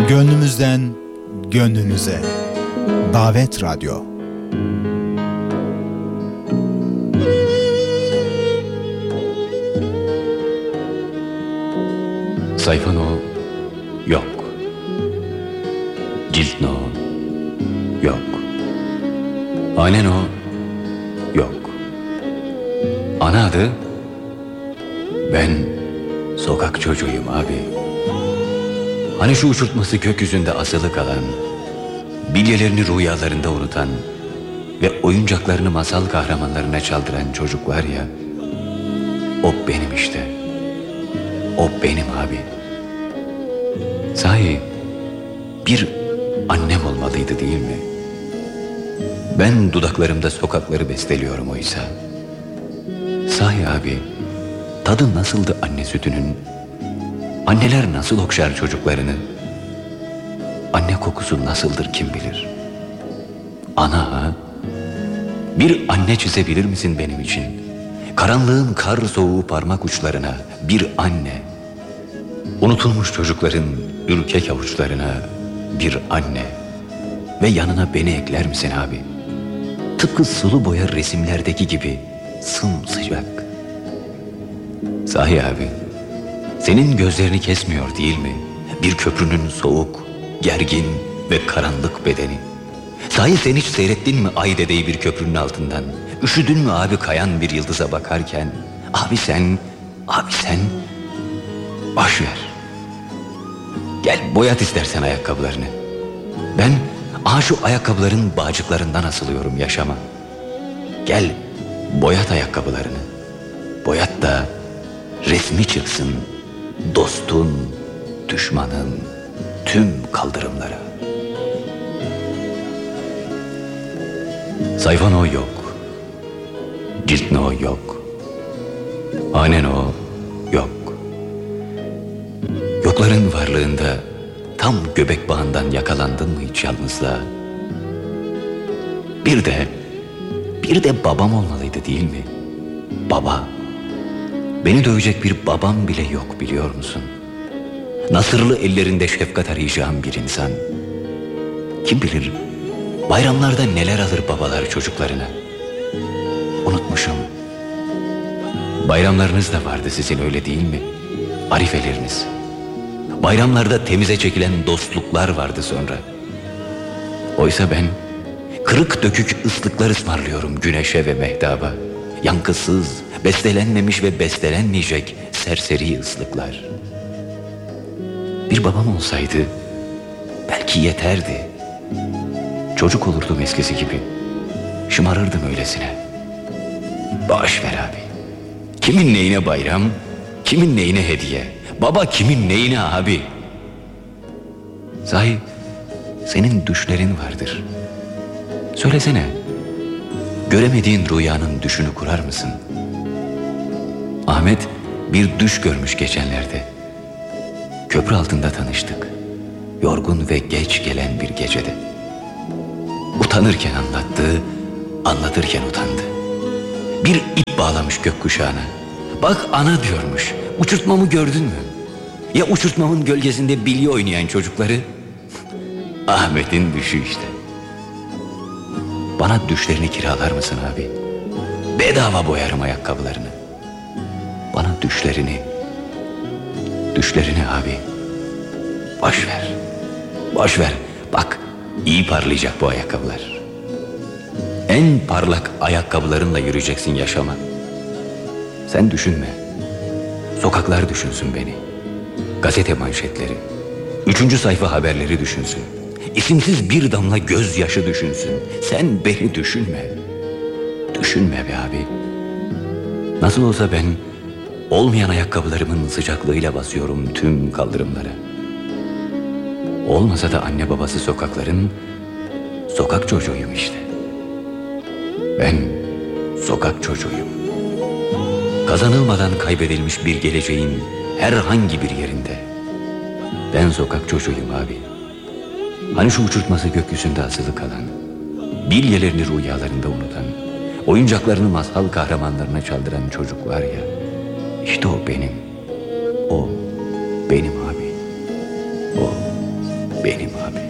Gönlümüzden gönlünüze. Davet Radyo. Sayfan o yok. Cilt o yok. Hanen o yok. Ana adı ben sokak çocuğuyum abi. Hani şu uçurtması gökyüzünde asılı kalan, bilyelerini rüyalarında unutan ve oyuncaklarını masal kahramanlarına çaldıran çocuk var ya, o benim işte. O benim abi. Sahi bir annem olmalıydı değil mi? Ben dudaklarımda sokakları besteliyorum oysa. Sahi abi, tadı nasıldı anne sütünün? Anneler nasıl okşar çocuklarını? Anne kokusu nasıldır kim bilir? Ana ha? Bir anne çizebilir misin benim için? Karanlığın kar soğuğu parmak uçlarına bir anne. Unutulmuş çocukların ürkek avuçlarına bir anne. Ve yanına beni ekler misin abi? Tıpkı sulu boya resimlerdeki gibi sımsıcak. Sahi abi, senin gözlerini kesmiyor değil mi? Bir köprünün soğuk, gergin ve karanlık bedeni. Sahi sen hiç seyrettin mi ay dedeyi bir köprünün altından? Üşüdün mü abi kayan bir yıldıza bakarken? Abi sen boş ver. Gel boyat istersen ayakkabılarını. Ben şu ayakkabıların bağcıklarından asılıyorum yaşama. Gel boyat ayakkabılarını. Boyat da resmi çıksın dostun, düşmanın tüm kaldırımlara. Sayfan o yok. Cilt o yok. Hanen o yok. Yokların varlığında tam göbek bağından yakalandın mı hiç yalnızlığa? Bir de babam olmalıydı değil mi? Baba. Beni dövecek bir babam bile yok biliyor musun? Nasırlı ellerinde şefkat arayacağım bir insan. Kim bilir bayramlarda neler alır babalar çocuklarına. Unutmuşum. Bayramlarınız da vardı sizin öyle değil mi? Arifeleriniz. Bayramlarda temize çekilen dostluklar vardı sonra. Oysa ben kırık dökük ıslıklar ısmarlıyorum güneşe ve mehtaba. Yankısız, bestelenmemiş ve bestelenmeyecek serseri ıslıklar. Bir babam olsaydı belki yeterdi. Çocuk olurdum eskisi gibi. Şımarırdım öylesine. Boş ver abi. Kimin neyine bayram, kimin neyine hediye. Baba kimin neyine abi. Sahi senin düşlerin vardır. Söylesene. Göremediğin rüyanın düşünü kurar mısın? Ahmet bir düş görmüş geçenlerde. Köprü altında tanıştık. Yorgun ve geç gelen bir gecede. Utanırken anlattı, anlatırken utandı. Bir ip bağlamış gökkuşağına. Bak ana diyormuş, uçurtmamı gördün mü? Ya uçurtmamın gölgesinde bilye oynayan çocukları? Ahmet'in düşü işte. Bana düşlerini kiralar mısın abi? Bedava boyarım ayakkabılarını. Bana düşlerini abi. Boş ver. Boş ver. Bak iyi parlayacak bu ayakkabılar. En parlak ayakkabılarınla yürüyeceksin yaşama. Sen düşünme. Sokaklar düşünsün beni. Gazete manşetleri, 3. sayfa haberleri düşünsün. İsimsiz bir damla gözyaşı düşünsün. Sen beni düşünme. Düşünme be abi. Nasıl olsa ben olmayan ayakkabılarımın sıcaklığıyla basıyorum tüm kaldırımlara. Olmasa da anne babası sokakların sokak çocuğuyum işte. Ben sokak çocuğuyum. Kazanılmadan kaybedilmiş bir geleceğin herhangi bir yerinde. Ben sokak çocuğuyum abi. Hani şu uçurtması gökyüzünde asılı kalan, bilyelerini rüyalarında unutan, oyuncaklarını masal kahramanlarına çaldıran çocuk var ya, işte o benim. O benim abi. O benim abi.